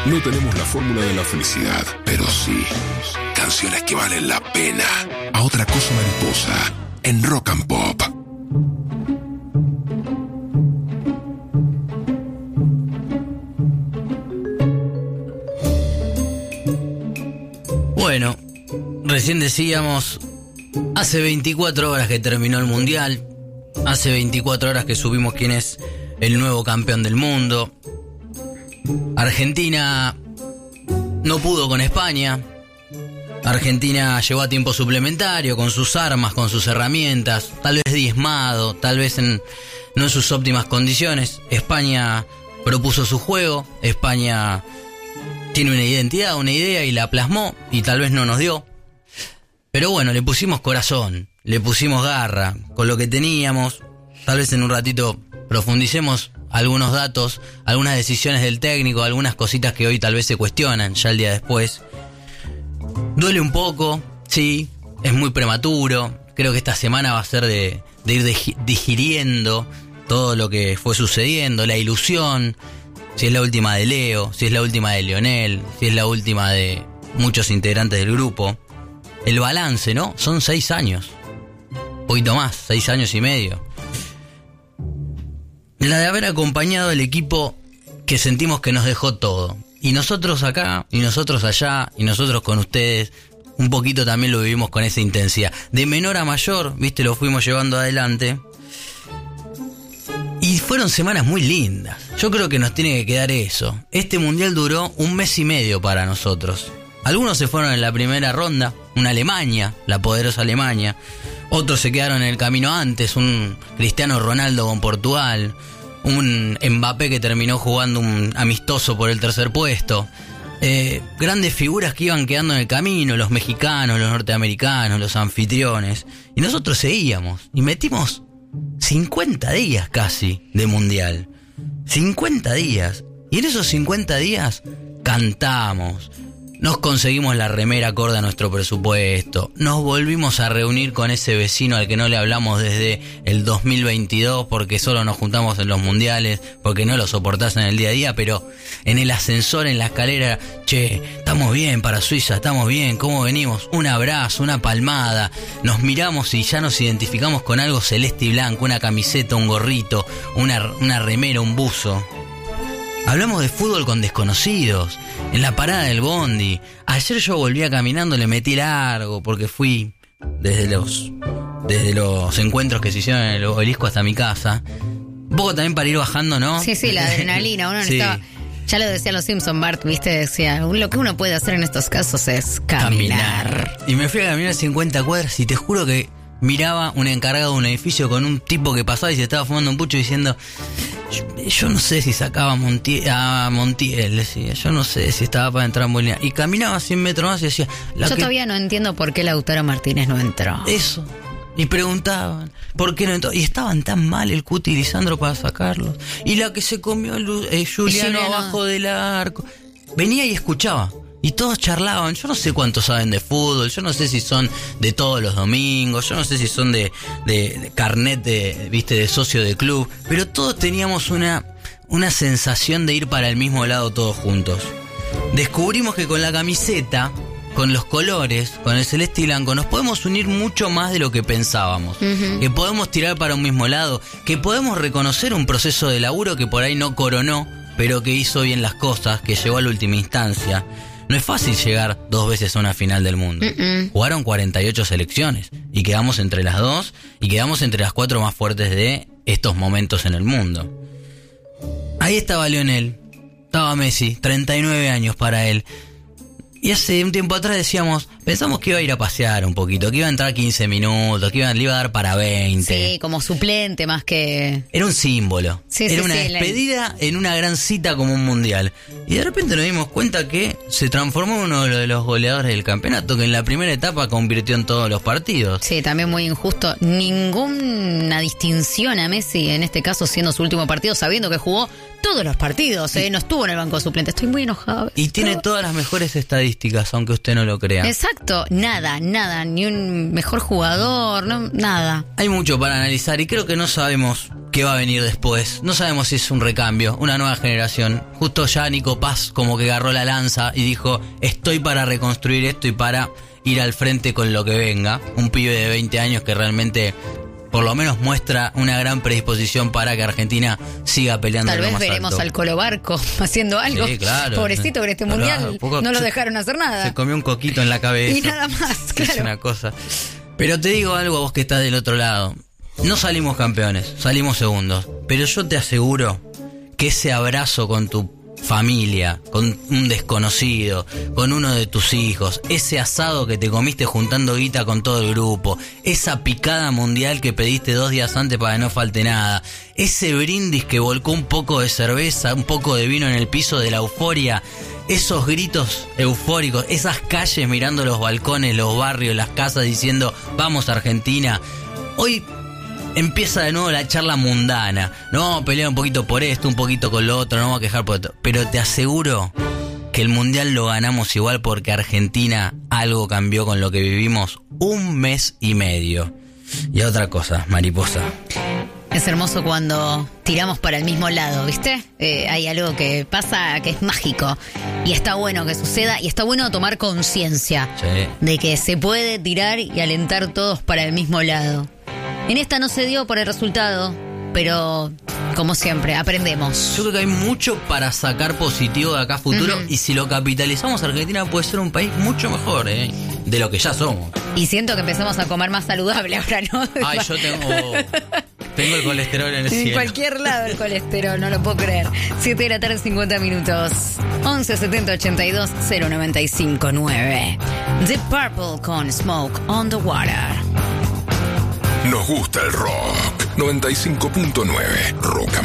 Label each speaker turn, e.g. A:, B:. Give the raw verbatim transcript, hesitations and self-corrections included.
A: No tenemos la fórmula de la felicidad, pero sí canciones que valen la pena. A Otra Cosa Mariposa, en Rock and Pop.
B: Bueno, recién decíamos, hace veinticuatro horas que terminó el Mundial, hace veinticuatro horas que supimos quién es el nuevo campeón del mundo. Argentina no pudo con España. Argentina llegó a tiempo suplementario con sus armas, con sus herramientas, tal vez diezmado, tal vez en, no en sus óptimas condiciones. España propuso su juego, España tiene una identidad, una idea y la plasmó y tal vez no nos dio. Pero bueno, le pusimos corazón, le pusimos garra con lo que teníamos. Tal vez en un ratito profundicemos algunos datos, algunas decisiones del técnico, algunas cositas que hoy tal vez se cuestionan ya el día después. Duele un poco, sí, es muy prematuro. Creo que esta semana va a ser de, de ir digiriendo todo lo que fue sucediendo, la ilusión, si es la última de Leo, si es la última de Lionel, si es la última de muchos integrantes del grupo. El balance, ¿no? Son seis años, un poquito más, seis años y medio. La de haber acompañado al equipo que sentimos que nos dejó todo. Y nosotros acá, y nosotros allá, y nosotros con ustedes, un poquito también lo vivimos con esa intensidad. De menor a mayor, viste, lo fuimos llevando adelante. Y fueron semanas muy lindas. Yo creo que nos tiene que quedar eso. Este mundial duró un mes y medio para nosotros. Algunos se fueron en la primera ronda, una Alemania, la poderosa Alemania. Otros se quedaron en el camino antes, un Cristiano Ronaldo con Portugal, un Mbappé que terminó jugando un amistoso por el tercer puesto. Eh, grandes figuras que iban quedando en el camino, los mexicanos, los norteamericanos, los anfitriones. Y nosotros seguíamos y metimos cincuenta días casi de mundial. cincuenta días. Y en esos cincuenta días cantamos. Nos conseguimos la remera acorde a nuestro presupuesto. Nos volvimos a reunir con ese vecino al que no le hablamos desde el dos mil veintidós porque solo nos juntamos en los mundiales, porque no lo soportás en el día a día, pero en el ascensor, en la escalera, che, estamos bien para Suiza, estamos bien, ¿cómo venimos? Un abrazo, una palmada. Nos miramos y ya nos identificamos con algo celeste y blanco, una camiseta, un gorrito, una, una remera, un buzo. Hablamos de fútbol con desconocidos, en la parada del bondi. Ayer yo volvía caminando, le metí largo, porque fui desde los desde los encuentros que se hicieron en el Obelisco hasta mi casa. Un poco también para ir bajando, ¿no?
C: Sí, sí, la adrenalina. Uno
B: sí.
C: necesitaba... Ya lo decían los Simpson, Bart, viste, decía, lo que uno puede hacer en estos casos es caminar. caminar.
B: Y me fui a caminar cincuenta cuadras y te juro que miraba un encargado de un edificio con un tipo que pasaba y se estaba fumando un pucho diciendo... Yo, yo no sé si sacaba a Montiel, a Montiel, decía, yo no sé si estaba para entrar en Molina. Y caminaba cien metros más y decía... La
C: yo
B: que...
C: todavía no entiendo por qué Lautaro Martínez no entró.
B: Eso. Y preguntaban, ¿por qué no entró? Y estaban tan mal el Cuti y Lisandro para sacarlos. Y la que se comió el, eh, Juliano abajo del arco. Venía y escuchaba. Y todos charlaban. Yo no sé cuántos saben de fútbol. Yo no sé si son de todos los domingos. Yo no sé si son de, de, de carnet de, viste, de socio de club. Pero todos teníamos una, una sensación de ir para el mismo lado todos juntos. Descubrimos que con la camiseta, con los colores, con el celeste y blanco, nos podemos unir mucho más de lo que pensábamos. Uh-huh. Que podemos tirar para un mismo lado. Que podemos reconocer un proceso de laburo que por ahí no coronó, pero que hizo bien las cosas, que llegó a la última instancia. No es fácil llegar dos veces a una final del mundo. Uh-uh. Jugaron cuarenta y ocho selecciones y quedamos entre las dos y quedamos entre las cuatro más fuertes de estos momentos en el mundo. Ahí estaba Lionel, estaba Messi, treinta y nueve años para él. Y hace un tiempo atrás decíamos, pensamos que iba a ir a pasear un poquito, que iba a entrar quince minutos, que iba, le iba a dar para veinte.
C: Sí, como suplente más que...
B: Era un símbolo.
C: Sí,
B: Era
C: sí,
B: una
C: sí,
B: despedida la... en una gran cita como un mundial. Y de repente nos dimos cuenta que se transformó en uno de los goleadores del campeonato, que en la primera etapa convirtió en todos los partidos.
C: Sí, también muy injusto. Ninguna distinción a Messi, en este caso siendo su último partido, sabiendo que jugó todos los partidos, ¿eh? No estuvo en el banco suplente. Estoy muy enojada.
B: Y tiene
C: Pero...
B: todas las mejores estadísticas, aunque usted no lo crea.
C: Exacto, nada, nada, ni un mejor jugador, no, nada.
B: Hay mucho para analizar y creo que no sabemos qué va a venir después. No sabemos si es un recambio, una nueva generación. Justo ya Nico Paz como que agarró la lanza y dijo, estoy para reconstruir esto y para ir al frente con lo que venga. Un pibe de veinte años que realmente... por lo menos muestra una gran predisposición para que Argentina siga peleando.
C: Tal
B: en lo
C: vez
B: más
C: veremos
B: alto.
C: al Colo Barco haciendo algo.
B: Sí, claro.
C: Pobrecito, que este mundial
B: Claro, poco,
C: no lo
B: se,
C: dejaron hacer nada.
B: Se comió un coquito en la cabeza.
C: Y nada más, claro.
B: Es una cosa. Pero te digo algo a vos que estás del otro lado. No salimos campeones, salimos segundos. Pero yo te aseguro que ese abrazo con tu familia, con un desconocido, con uno de tus hijos, ese asado que te comiste juntando guita con todo el grupo, esa picada mundial que pediste dos días antes para que no falte nada, ese brindis que volcó un poco de cerveza, un poco de vino en el piso de la euforia, esos gritos eufóricos, esas calles mirando los balcones, los barrios, las casas diciendo vamos Argentina. Hoy empieza de nuevo la charla mundana. No vamos a pelear un poquito por esto, un poquito con lo otro, no vamos a quejar por esto. Pero te aseguro que el mundial lo ganamos igual porque Argentina algo cambió con lo que vivimos un mes y medio. Y otra cosa, mariposa.
C: Es hermoso cuando tiramos para el mismo lado, ¿viste? Eh, hay algo que pasa que es mágico. Y está bueno que suceda y está bueno tomar conciencia
B: Sí.
C: de que se puede tirar y alentar todos para el mismo lado. En esta no se dio por el resultado, pero como siempre, aprendemos.
B: Yo creo que hay mucho para sacar positivo de acá a futuro. Uh-huh. Y si lo capitalizamos, Argentina puede ser un país mucho mejor, ¿eh? De lo que ya somos.
C: Y siento que empezamos a comer más saludable ahora, ¿no?
B: Ay, yo tengo... Tengo el colesterol en el cielo.
C: En cualquier lado el colesterol, no lo puedo creer. siete de la tarde, cincuenta minutos. once setenta ochenta y dos cero noventa y cinco nueve. The Purple con Smoke on the Water.
A: Nos gusta el rock. noventa y cinco punto nueve Rock and